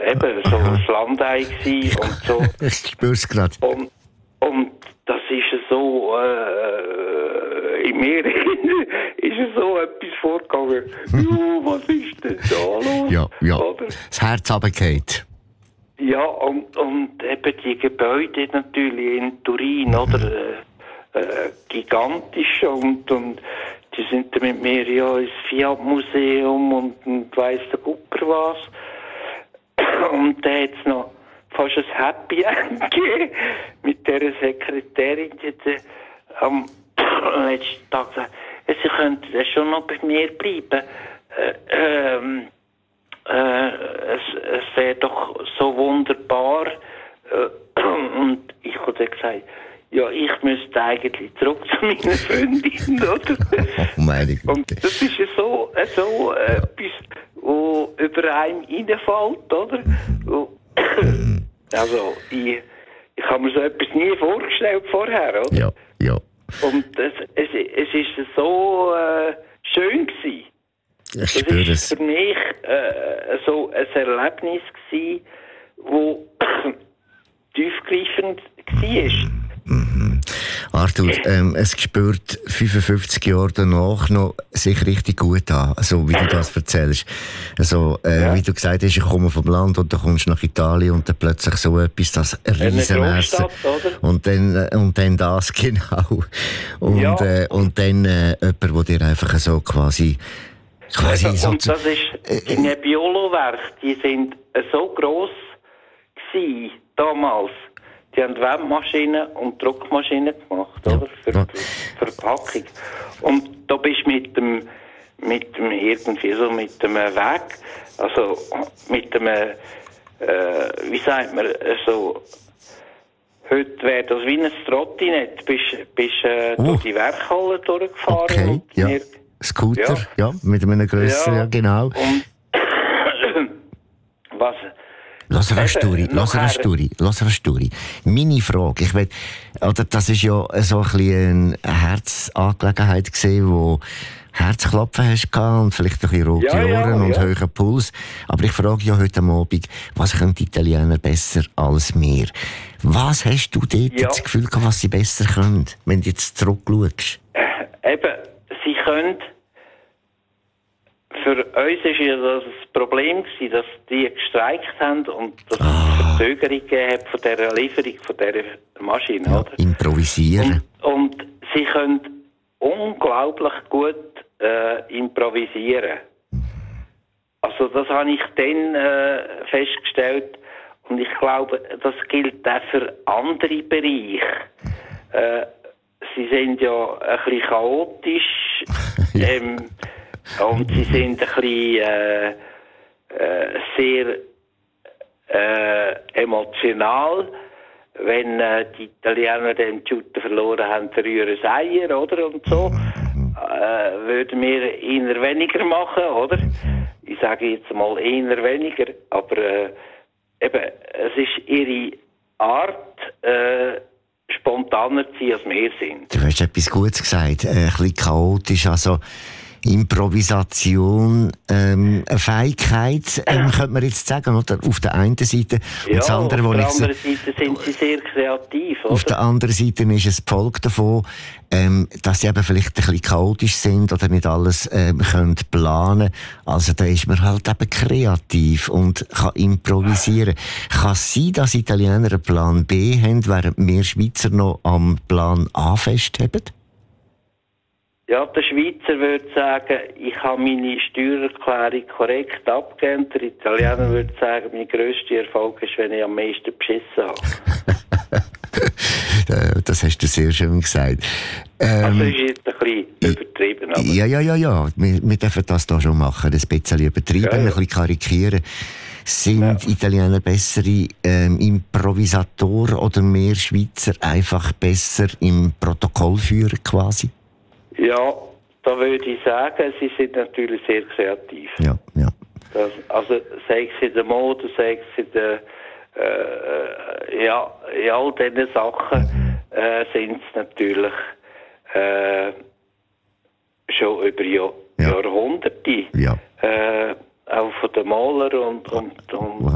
eben so ein Landei gewesen und so. Ich spür's gerade. Und das ist so, in mir ist so etwas vorgegangen. Was ist denn da los? Ja. Oder? Das Herz runtergefallen. Ja, und eben die Gebäude natürlich in Turin, oder? Gigantisch und die sind dann mit mir ja ins Fiat-Museum und weiss der Gucker was. Und da hat es noch fast ein Happy End gegeben mit dieser Sekretärin, die am letzten Tag gesagt, sie könnten schon noch bei mir bleiben. Es wäre doch so wunderbar. Und ich habe dann gesagt, ja, ich müsste eigentlich zurück zu meiner Freundin, oder? Oh, meine Güte. Und das ist ja so etwas, wo über einem reinfällt, oder? Also, ich habe mir so etwas nie vorgestellt vorher, oder? Ja. Und es ist so schön gewesen. Ich spüre es. Das war für mich so ein Erlebnis gewesen, wo tiefgreifend war. Arthur, es spürt 55 Jahre danach noch sich richtig gut an, so wie du das erzählst. Also, wie du gesagt hast, ich komme vom Land und dann kommst du nach Italien und dann plötzlich so etwas, das Riesenessen. Und dann das, genau. Und dann jemand, der dir einfach so quasi so... Und das ist, die Nebbiolo-Werke, die sind so gross gewesen, damals. Die haben Webmaschinen und Druckmaschinen gemacht, oder? Für Verpackung. Und da bist du mit dem irgendwie so mit dem Weg, also mit dem, wie sagt man, so, heute wäre das wie ein Trottinett, bist durch die Werkhalle durchgefahren. Okay, und ja. Scooter, ja, mit einem grösseren, ja, genau. Und was... Lass eine Story. Meine Frage, das ist ja so ein bisschen eine Herzangelegenheit gewesen, wo Herzklopfen hast und vielleicht ein bisschen rote Ohren und hohen Puls. Aber ich frage ja heute Abend, was können die Italiener besser als wir? Was hast du dort das Gefühl gehabt, was sie besser können, wenn du jetzt zurückschaust? Sie können... Für uns war ja das Problem, dass die gestreikt haben und dass es Verzögerung gegeben hat von dieser Lieferung von dieser Maschine. Ja, oder? Improvisieren. Und sie können unglaublich gut improvisieren. Also das habe ich dann festgestellt und ich glaube, das gilt auch für andere Bereiche. Sie sind ja ein bisschen chaotisch. Und sie sind ein bisschen sehr emotional. Wenn die Italiener den Shooter verloren haben, verrühren sie Eier, oder? Und so. Würden wir eher weniger machen, oder? Ich sage jetzt mal eher weniger. Aber eben, es ist ihre Art, spontaner zu sein, als wir sind. Du hast etwas Gutes gesagt. Ein bisschen chaotisch, also... Improvisation, eine Fähigkeit, könnte man jetzt sagen, oder? Auf der einen Seite. Und das andere, auf der anderen Seite sind sie sehr kreativ, oder? Auf der anderen Seite ist es die Folge davon, dass sie eben vielleicht ein bisschen chaotisch sind oder nicht alles können planen. Also da ist man halt eben kreativ und kann improvisieren. Kann es sein, dass Italiener einen Plan B haben, während wir Schweizer noch am Plan A festhalten? Ja, der Schweizer würde sagen, ich habe meine Steuererklärung korrekt abgegeben. Der Italiener würde sagen, mein grösster Erfolg ist, wenn ich am meisten beschissen habe. Das hast du sehr schön gesagt. Also ist jetzt ein bisschen übertrieben. Aber Ja. Wir dürfen das hier schon machen. Ein bisschen übertrieben, ein bisschen karikieren. Sind Italiener bessere Improvisatoren oder mehr Schweizer einfach besser im Protokollführen quasi? Ja, da würde ich sagen, sie sind natürlich sehr kreativ. Ja. Also, sei es in der Mode, sei es in der, in all diesen Sachen sind es natürlich schon über Jahrhunderte. Ja. Auch von den Malern und